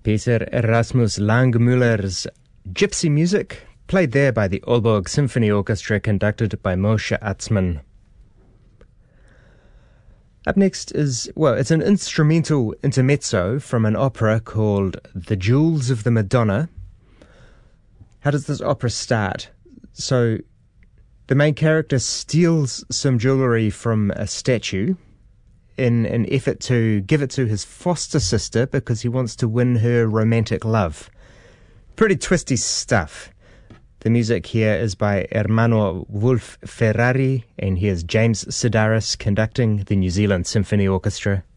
Peter Erasmus Langmüller's Gypsy Music, played there by the Aalborg Symphony Orchestra, conducted by Moshe Atzman. Up next is, it's an instrumental intermezzo from an opera called The Jewels of the Madonna. How does this opera start? So, the main character steals some jewellery from a statue in an effort to give it to his foster sister because he wants to win her romantic love. Pretty twisty stuff. The music here is by Ermanno Wolf Ferrari, and here's James Sedaris conducting the New Zealand Symphony Orchestra.